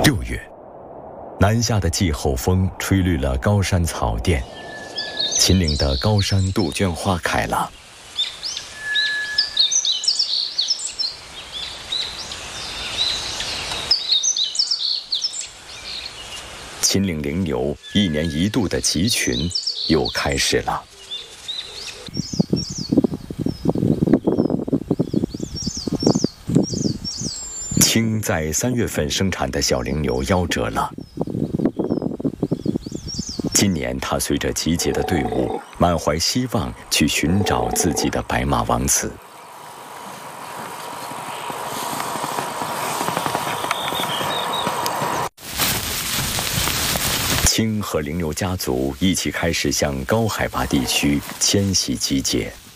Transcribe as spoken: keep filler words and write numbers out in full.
六月，南下的季候风吹绿了高山草甸，秦岭的高山杜鹃花开了。秦岭羚牛一年一度的集群又开始了。青在三月份生产的小羚牛夭折了。今年，他随着集结的队伍，满怀希望去寻找自己的白马王子。青和羚牛家族一起开始向高海拔地区迁徙集结。